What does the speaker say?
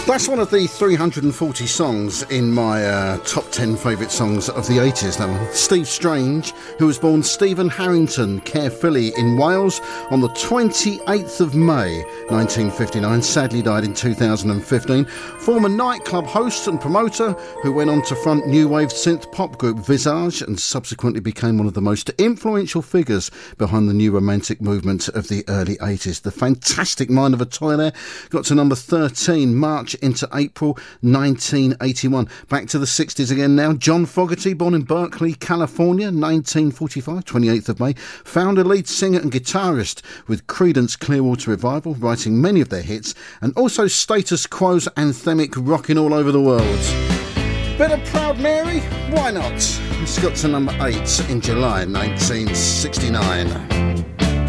That's one of the 340 songs in my top 10 favourite songs of the 80s, that one. Steve Strange, who was born Stephen Harrington, Caerphilly in Wales on the 28th of May 1959, sadly died in 2015. Former nightclub host and promoter who went on to front new wave synth pop group Visage and subsequently became one of the most influential figures behind the new romantic movement of the early 80s. The fantastic Mind of a Toy there got to number 13, March into April 1981. Back to the 60s again now. John Fogerty, born in Berkeley, California, 1945, 28th of May. Founder, lead singer and guitarist with Creedence Clearwater Revival, writing many of their hits, and also Status Quo's anthemic Rockin' All Over the World. Bit of Proud Mary? Why not? It's got to number 8 in July 1969.